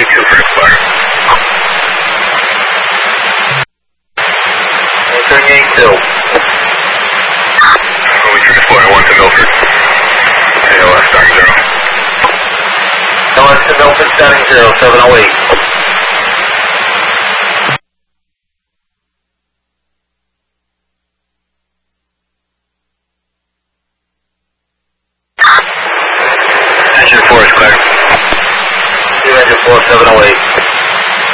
2 for Explorer. 38-2. Moving to Explorer 1 to Milford. ALS starting 0. LS to Milford starting 0, 708. Engine 4 is clear. Engine 4, 708.